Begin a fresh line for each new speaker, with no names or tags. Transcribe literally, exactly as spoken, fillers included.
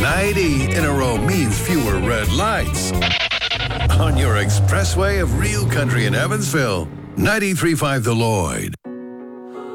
ninety in a row means fewer red lights on your expressway of real country in Evansville. ninety-three point five The Lloyd.